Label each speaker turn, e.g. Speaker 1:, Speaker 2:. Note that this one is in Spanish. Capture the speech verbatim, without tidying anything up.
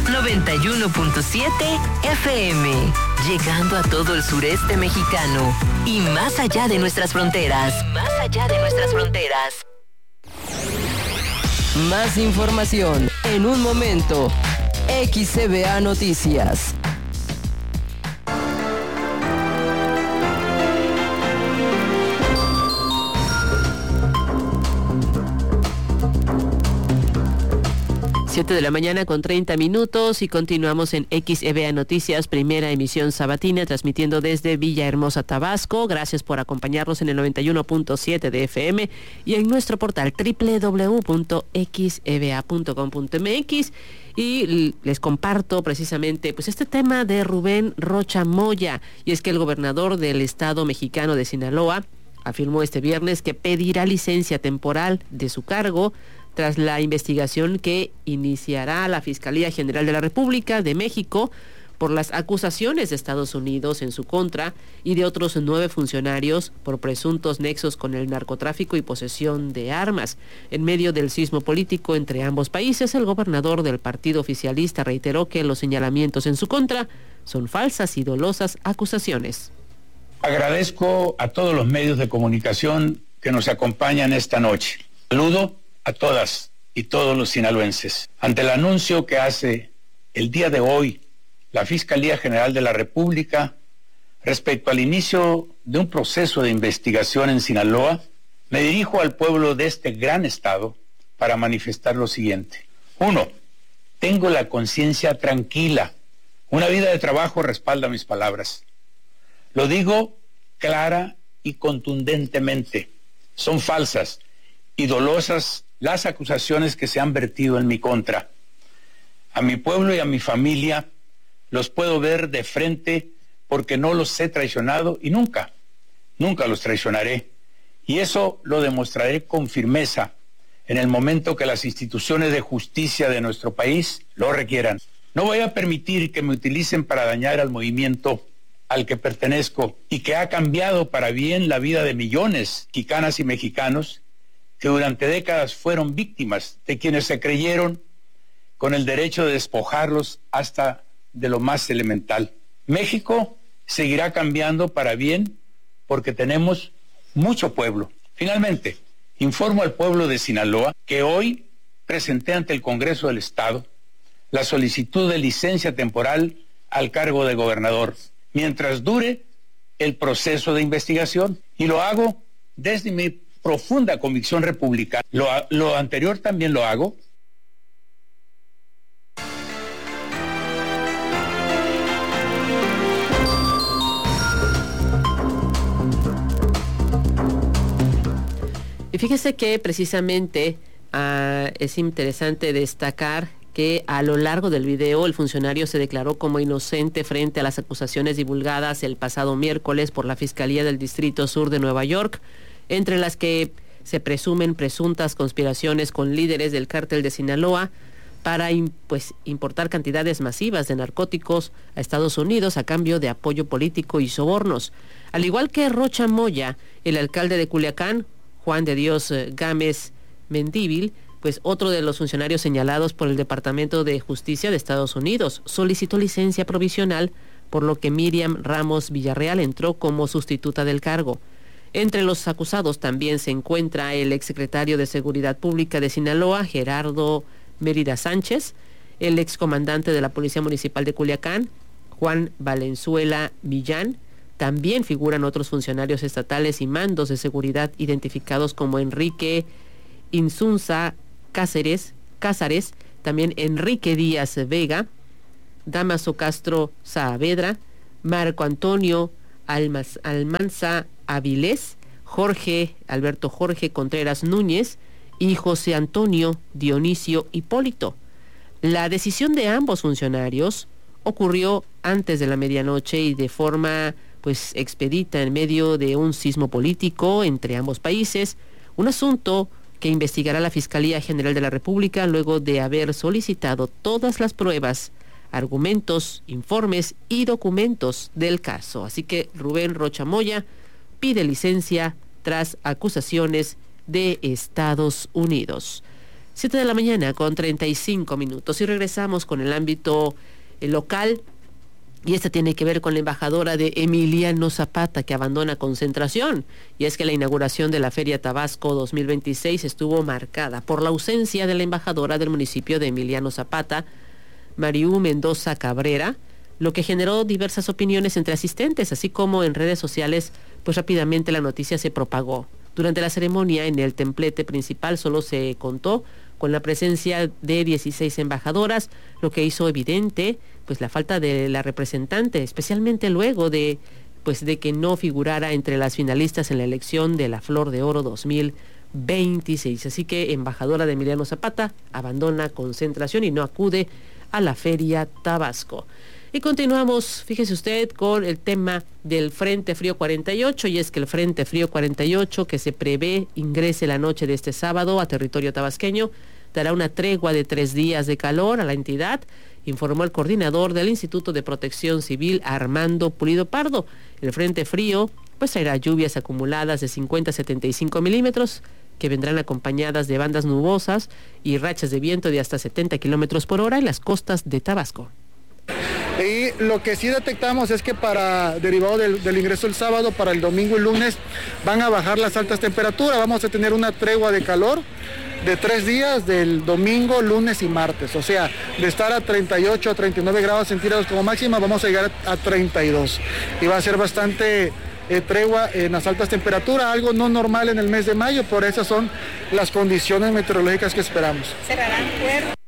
Speaker 1: noventa y uno punto siete F M, llegando a todo el sureste mexicano y más allá de nuestras fronteras. Más allá de nuestras fronteras. Más información en un momento. X C B A Noticias. siete de la mañana con treinta minutos y continuamos en X C B A Noticias, primera emisión sabatina, transmitiendo desde Villahermosa, Tabasco. Gracias por acompañarnos en el noventa y uno punto siete de F M y en nuestro portal doble u doble u doble u punto x e b a punto com punto m x. Y les comparto precisamente pues este tema de Rubén Rocha Moya, y es que el gobernador del estado mexicano de Sinaloa afirmó este viernes que pedirá licencia temporal de su cargo tras la investigación que iniciará la Fiscalía General de la República de México por las acusaciones de Estados Unidos en su contra y de otros nueve funcionarios por presuntos nexos con el narcotráfico y posesión de armas. En medio del sismo político entre ambos países, el gobernador del partido oficialista reiteró que los señalamientos en su contra son falsas y dolosas acusaciones.
Speaker 2: Agradezco a todos los medios de comunicación que nos acompañan esta noche. Saludo a todas y todos los sinaloenses. Ante el anuncio que hace el día de hoy la Fiscalía General de la República respecto al inicio de un proceso de investigación en Sinaloa, me dirijo al pueblo de este gran estado para manifestar lo siguiente. Uno, tengo la conciencia tranquila. Una vida de trabajo respalda mis palabras. Lo digo clara y contundentemente. Son falsas y dolosas las acusaciones que se han vertido en mi contra. A mi pueblo y a mi familia los puedo ver de frente porque no los he traicionado y nunca, nunca los traicionaré. Y eso lo demostraré con firmeza en el momento que las instituciones de justicia de nuestro país lo requieran. No voy a permitir que me utilicen para dañar al movimiento al que pertenezco y que ha cambiado para bien la vida de millones de mexicanas y mexicanos que durante décadas fueron víctimas de quienes se creyeron con el derecho de despojarlos hasta de lo más elemental. México seguirá cambiando para bien porque tenemos mucho pueblo. Finalmente, informo al pueblo de Sinaloa que hoy presenté ante el Congreso del Estado la solicitud de licencia temporal al cargo de gobernador, mientras dure el proceso de investigación, y lo hago desde mi profunda convicción republicana. Lo, lo anterior también lo hago.
Speaker 1: Y fíjese que precisamente uh, es interesante destacar que a lo largo del video el funcionario se declaró como inocente frente a las acusaciones divulgadas el pasado miércoles por la Fiscalía del Distrito Sur de Nueva York, entre las que se presumen presuntas conspiraciones con líderes del cártel de Sinaloa para pues, importar cantidades masivas de narcóticos a Estados Unidos a cambio de apoyo político y sobornos. Al igual que Rocha Moya, el alcalde de Culiacán, Juan de Dios Gámez Mendívil, pues otro de los funcionarios señalados por el Departamento de Justicia de Estados Unidos, solicitó licencia provisional, por lo que Miriam Ramos Villarreal entró como sustituta del cargo. Entre los acusados también se encuentra el exsecretario de Seguridad Pública de Sinaloa, Gerardo Mérida Sánchez, el excomandante de la Policía Municipal de Culiacán, Juan Valenzuela Millán. También figuran otros funcionarios estatales y mandos de seguridad identificados como Enrique Insunza Cáceres, Cázares, también Enrique Díaz Vega, Damaso Castro Saavedra, Marco Antonio Almaz, Almanza Avilés, Jorge, Alberto Jorge Contreras Núñez y José Antonio Dionisio Hipólito. La decisión de ambos funcionarios ocurrió antes de la medianoche y de forma pues expedita en medio de un sismo político entre ambos países, un asunto que investigará la Fiscalía General de la República luego de haber solicitado todas las pruebas, argumentos, informes y documentos del caso. Así que Rubén Rocha Moya pide licencia tras acusaciones de Estados Unidos. siete de la mañana con treinta y cinco minutos y regresamos con el ámbito eh, local. Y esta tiene que ver con la embajadora de Emiliano Zapata, que abandona concentración. Y es que la inauguración de la Feria Tabasco dos mil veintiséis estuvo marcada por la ausencia de la embajadora del municipio de Emiliano Zapata, Mariú Mendoza Cabrera, lo que generó diversas opiniones entre asistentes, así como en redes sociales, pues rápidamente la noticia se propagó. Durante la ceremonia en el templete principal solo se contó con la presencia de dieciséis embajadoras, lo que hizo evidente pues la falta de la representante, especialmente luego de pues de que no figurara entre las finalistas en la elección de la Flor de Oro dos mil veintiséis. Así que embajadora de Emiliano Zapata abandona concentración y no acude a la Feria Tabasco. Y continuamos, fíjese usted, con el tema del Frente Frío cuarenta y ocho, y es que el Frente Frío cuarenta y ocho, que se prevé ingrese la noche de este sábado a territorio tabasqueño, dará una tregua de tres días de calor a la entidad, informó el coordinador del Instituto de Protección Civil, Armando Pulido Pardo. El Frente Frío pues traerá lluvias acumuladas de cincuenta a setenta y cinco milímetros, que vendrán acompañadas de bandas nubosas y rachas de viento de hasta setenta kilómetros por hora en las costas de Tabasco.
Speaker 3: Y lo que sí detectamos es que para derivado del, del ingreso el sábado, para el domingo y lunes van a bajar las altas temperaturas. Vamos a tener una tregua de calor de tres días, del domingo, lunes y martes. O sea, de estar a treinta y ocho a treinta y nueve grados centígrados como máxima, vamos a llegar a treinta y dos. Y va a ser bastante eh, tregua en las altas temperaturas, algo no normal en el mes de mayo, por esas son las condiciones meteorológicas que esperamos. Cerrarán puertas.